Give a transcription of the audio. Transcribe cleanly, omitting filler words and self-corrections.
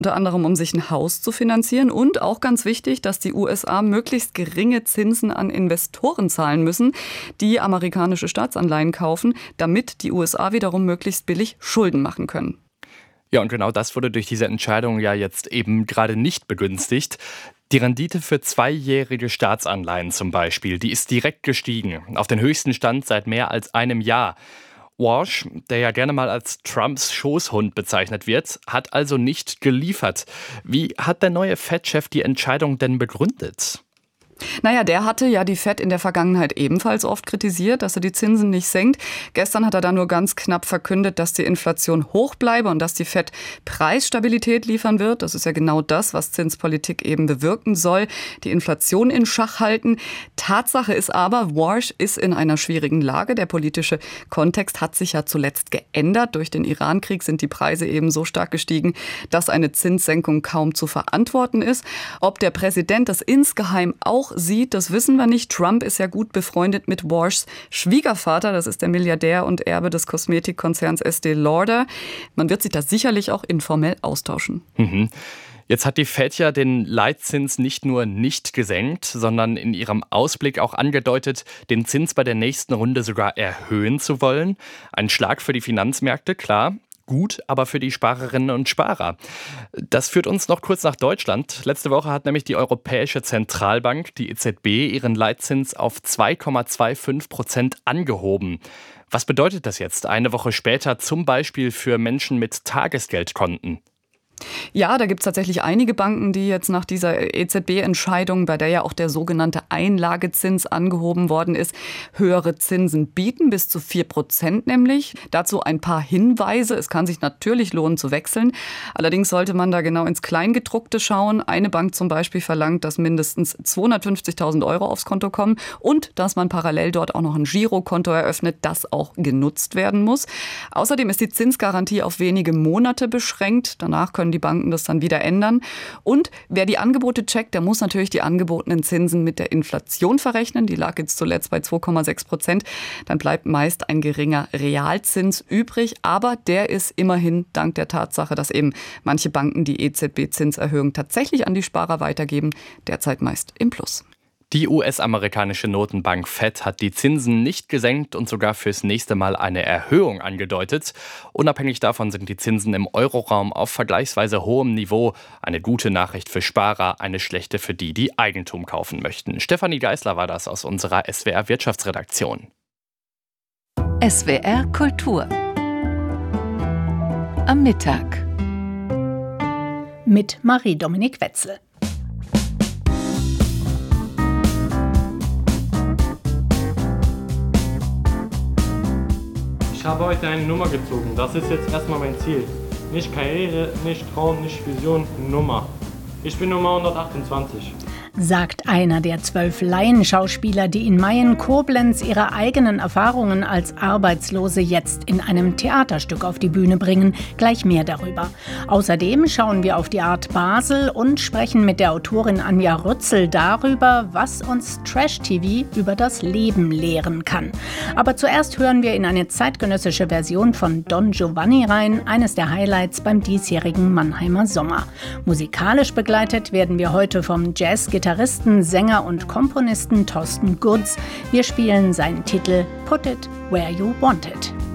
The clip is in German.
unter anderem um sich ein Haus zu finanzieren und auch ganz wichtig, dass die USA möglichst geringe Zinsen an Investoren zahlen müssen, die amerikanische Staatsanleihen kaufen, damit die USA wiederum möglichst billig Schulden machen können. Ja, und genau das wurde durch diese Entscheidung ja jetzt eben gerade nicht begünstigt. Die Rendite für 2-jährige Staatsanleihen zum Beispiel, die ist direkt gestiegen, auf den höchsten Stand seit mehr als einem Jahr. Walsh, der ja gerne mal als Trumps Schoßhund bezeichnet wird, hat also nicht geliefert. Wie hat der neue Fed-Chef die Entscheidung denn begründet? Naja, der hatte ja die Fed in der Vergangenheit ebenfalls oft kritisiert, dass er die Zinsen nicht senkt. Gestern hat er dann nur ganz knapp verkündet, dass die Inflation hoch bleibe und dass die Fed Preisstabilität liefern wird. Das ist ja genau das, was Zinspolitik eben bewirken soll, die Inflation in Schach halten. Tatsache ist aber, Walsh ist in einer schwierigen Lage. Der politische Kontext hat sich ja zuletzt geändert. Durch den Irankrieg sind die Preise eben so stark gestiegen, dass eine Zinssenkung kaum zu verantworten ist. Ob der Präsident das insgeheim auch sieht, das wissen wir nicht. Trump ist ja gut befreundet mit Walshs Schwiegervater. Das ist der Milliardär und Erbe des Kosmetikkonzerns Estée Lauder. Man wird sich da sicherlich auch informell austauschen. Jetzt hat die Fed ja den Leitzins nicht nur nicht gesenkt, sondern in ihrem Ausblick auch angedeutet, den Zins bei der nächsten Runde sogar erhöhen zu wollen. Ein Schlag für die Finanzmärkte, klar. Gut, aber für die Sparerinnen und Sparer. Das führt uns noch kurz nach Deutschland. Letzte Woche hat nämlich die Europäische Zentralbank, die EZB, ihren Leitzins auf 2,25% angehoben. Was bedeutet das jetzt eine Woche später zum Beispiel für Menschen mit Tagesgeldkonten? Ja, da gibt es tatsächlich einige Banken, die jetzt nach dieser EZB-Entscheidung, bei der ja auch der sogenannte Einlagezins angehoben worden ist, höhere Zinsen bieten, bis zu 4% nämlich. Dazu ein paar Hinweise. Es kann sich natürlich lohnen zu wechseln. Allerdings sollte man da genau ins Kleingedruckte schauen. Eine Bank zum Beispiel verlangt, dass mindestens 250.000 Euro aufs Konto kommen und dass man parallel dort auch noch ein Girokonto eröffnet, das auch genutzt werden muss. Außerdem ist die Zinsgarantie auf wenige Monate beschränkt. Danach können die Banken das dann wieder ändern. Und wer die Angebote checkt, der muss natürlich die angebotenen Zinsen mit der Inflation verrechnen. Die lag jetzt zuletzt bei 2,6%. Dann bleibt meist ein geringer Realzins übrig. Aber der ist immerhin dank der Tatsache, dass eben manche Banken die EZB-Zinserhöhung tatsächlich an die Sparer weitergeben, derzeit meist im Plus. Die US-amerikanische Notenbank Fed hat die Zinsen nicht gesenkt und sogar fürs nächste Mal eine Erhöhung angedeutet. Unabhängig davon sind die Zinsen im Euroraum auf vergleichsweise hohem Niveau. Eine gute Nachricht für Sparer, eine schlechte für die, die Eigentum kaufen möchten. Stefanie Geisler war das aus unserer SWR-Wirtschaftsredaktion. SWR Kultur am Mittag mit Marie-Dominik Wetzel. Ich habe heute eine Nummer gezogen. Das ist jetzt erstmal mein Ziel. Nicht Karriere, nicht Traum, nicht Vision, Nummer. Ich bin Nummer 128. Sagt einer der 12 Laienschauspieler, die in Mayen-Koblenz ihre eigenen Erfahrungen als Arbeitslose jetzt in einem Theaterstück auf die Bühne bringen. Gleich mehr darüber. Außerdem schauen wir auf die Art Basel und sprechen mit der Autorin Anja Rützel darüber, was uns Trash-TV über das Leben lehren kann. Aber zuerst hören wir in eine zeitgenössische Version von Don Giovanni rein, eines der Highlights beim diesjährigen Mannheimer Sommer. Musikalisch begleitet werden wir heute vom Jazz-Gitarristen, Sänger und Komponisten Thorsten Gurz. Wir spielen seinen Titel Put It Where You Want It.